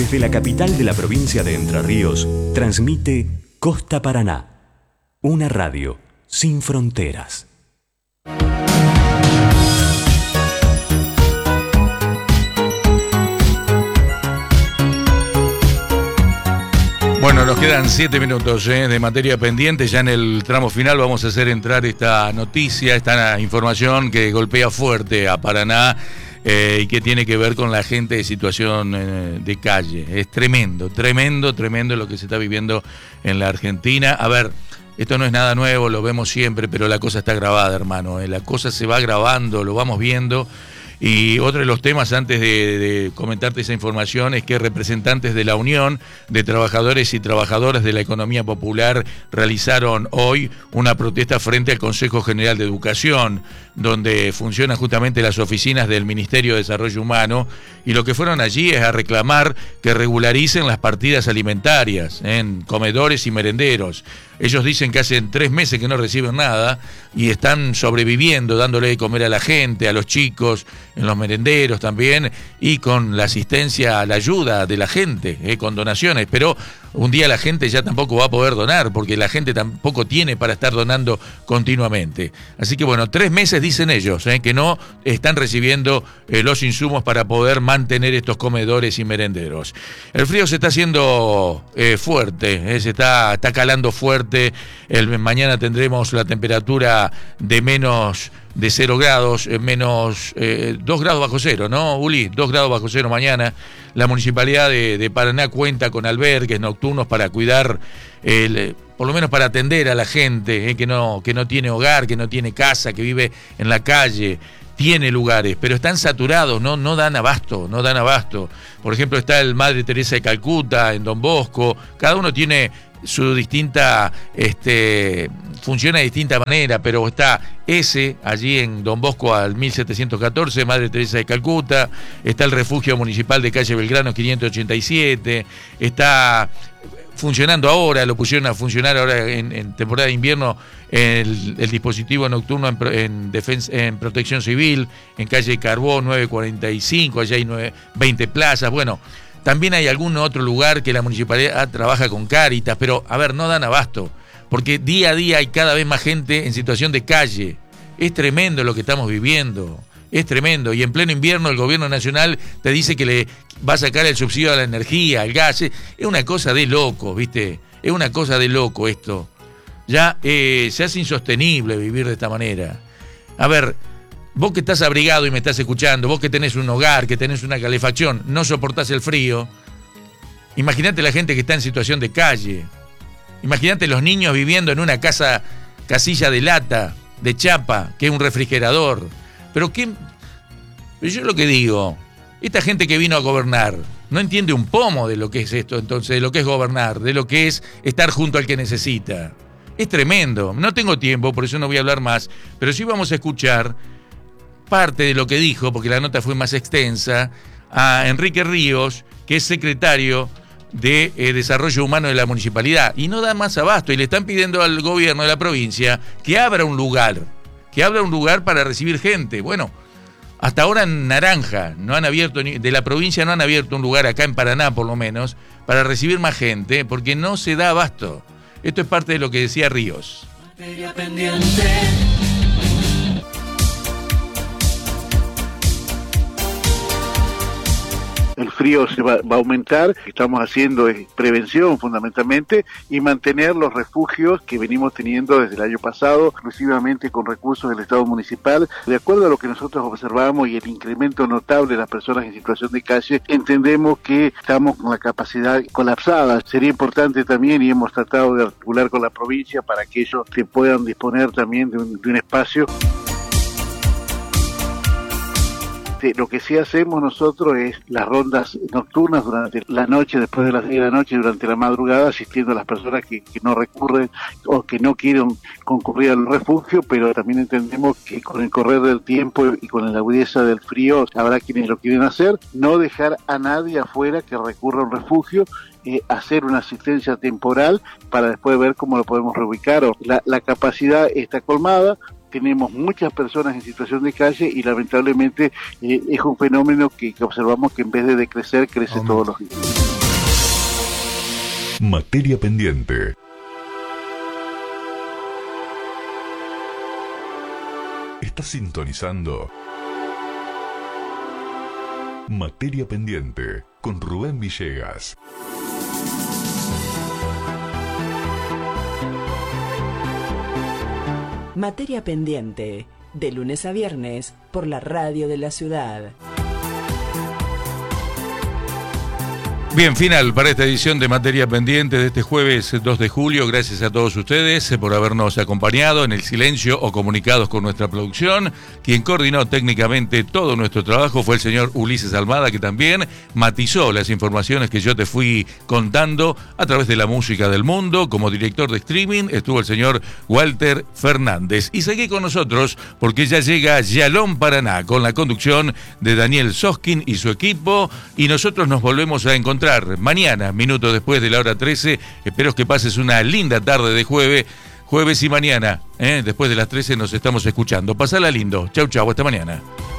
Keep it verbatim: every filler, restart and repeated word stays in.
Desde la capital de la provincia de Entre Ríos, transmite Costa Paraná, una radio sin fronteras. Bueno, nos quedan siete minutos ¿eh? de materia pendiente. Ya en el tramo final vamos a hacer entrar esta noticia, esta información que golpea fuerte a Paraná eh, y que tiene que ver con la gente de situación eh, de calle. Es tremendo, tremendo, tremendo lo que se está viviendo en la Argentina. A ver, esto no es nada nuevo, lo vemos siempre, pero la cosa está grabada, hermano. ¿eh? La cosa se va grabando, lo vamos viendo. Y otro de los temas, antes de, de comentarte esa información, es que representantes de la Unión de Trabajadores y Trabajadoras de la Economía Popular realizaron hoy una protesta frente al Consejo General de Educación, donde funcionan justamente las oficinas del Ministerio de Desarrollo Humano, y lo que fueron allí es a reclamar que regularicen las partidas alimentarias en comedores y merenderos. Ellos dicen que hacen tres meses que no reciben nada y están sobreviviendo, dándole de comer a la gente, a los chicos, en los merenderos también, y con la asistencia, la ayuda de la gente, eh, con donaciones. Pero un día la gente ya tampoco va a poder donar, porque la gente tampoco tiene para estar donando continuamente. Así que bueno, tres meses dicen ellos, eh, que no están recibiendo eh, los insumos para poder mantener estos comedores y merenderos. El frío se está haciendo eh, fuerte, eh, se está, está calando fuerte. El, mañana tendremos la temperatura de menos de cero grados, eh, menos eh, dos grados bajo cero, ¿no, Uli? dos grados bajo cero mañana. La Municipalidad de, de Paraná cuenta con albergues nocturnos para cuidar, el, por lo menos para atender a la gente eh, que no, que no tiene hogar, que no tiene casa, que vive en la calle. Tiene lugares, pero están saturados, no, no dan abasto, no dan abasto. Por ejemplo, está el Madre Teresa de Calcuta, en Don Bosco. Cada uno tiene su distinta, este, funciona de distinta manera, pero está ese allí en Don Bosco al mil setecientos catorce, Madre Teresa de Calcuta, está el refugio municipal de calle Belgrano quinientos ochenta y siete, está funcionando ahora, lo pusieron a funcionar ahora en, en temporada de invierno el, el dispositivo nocturno en, en, defensa, en protección civil, en calle Carbó nueve cuarenta y cinco, allá hay nueve, veinte plazas, bueno. También hay algún otro lugar que la municipalidad trabaja con Cáritas, pero, a ver, no dan abasto, porque día a día hay cada vez más gente en situación de calle. Es tremendo lo que estamos viviendo, es tremendo. Y en pleno invierno el gobierno nacional te dice que le va a sacar el subsidio a la energía, al gas. Es una cosa de loco, ¿viste? Es una cosa de loco esto. Ya eh, se hace insostenible vivir de esta manera. A ver, vos que estás abrigado y me estás escuchando, vos que tenés un hogar, que tenés una calefacción, no soportás el frío. Imagínate la gente que está en situación de calle. Imagínate los niños viviendo en una casa, casilla de lata, de chapa, que es un refrigerador. Pero qué, yo lo que digo, esta gente que vino a gobernar no entiende un pomo de lo que es esto, entonces, de lo que es gobernar, de lo que es estar junto al que necesita. Es tremendo. No tengo tiempo, por eso no voy a hablar más, pero sí vamos a escuchar parte de lo que dijo, porque la nota fue más extensa, a Enrique Ríos, que es secretario de eh, Desarrollo Humano de la Municipalidad, y no da más abasto, y le están pidiendo al gobierno de la provincia que abra un lugar, que abra un lugar para recibir gente. Bueno, hasta ahora en Naranja, no han abierto, de la provincia no han abierto un lugar, acá en Paraná por lo menos, para recibir más gente, porque no se da abasto. Esto es parte de lo que decía Ríos. Materia pendiente. El frío se va, va a aumentar, estamos haciendo es prevención fundamentalmente y mantener los refugios que venimos teniendo desde el año pasado, exclusivamente con recursos del Estado municipal. De acuerdo a lo que nosotros observamos y el incremento notable de las personas en situación de calle, entendemos que estamos con la capacidad colapsada. Sería importante también, y hemos tratado de articular con la provincia para que ellos se puedan disponer también de un, de un espacio. Lo que sí hacemos nosotros es las rondas nocturnas durante la noche, después de las diez de la noche, durante la madrugada, asistiendo a las personas que, que no recurren o que no quieren concurrir al refugio, pero también entendemos que con el correr del tiempo y con la agudeza del frío habrá quienes lo quieren hacer. No dejar a nadie afuera que recurra a un refugio, eh, hacer una asistencia temporal para después ver cómo lo podemos reubicar. La, la capacidad está colmada. Tenemos muchas personas en situación de calle y lamentablemente eh, es un fenómeno que, que observamos que en vez de decrecer, crece todos los días. Materia pendiente. Estás sintonizando Materia pendiente con Rubén Villegas. Materia pendiente, de lunes a viernes, por la radio de la ciudad. Bien, final para esta edición de Materia Pendiente de este jueves dos de julio. Gracias a todos ustedes por habernos acompañado en el silencio o comunicados con nuestra producción. Quien coordinó técnicamente todo nuestro trabajo fue el señor Ulises Almada, que también matizó las informaciones que yo te fui contando a través de la música del mundo. Como director de streaming estuvo el señor Walter Fernández. Y seguí con nosotros porque ya llega Yalón Paraná con la conducción de Daniel Soskin y su equipo. Y nosotros nos volvemos a encontrar mañana, minutos después de la hora trece. Espero que pases una linda tarde de jueves, jueves y mañana, ¿eh? Después de las trece nos estamos escuchando. Pasala lindo. Chau, chau, hasta mañana.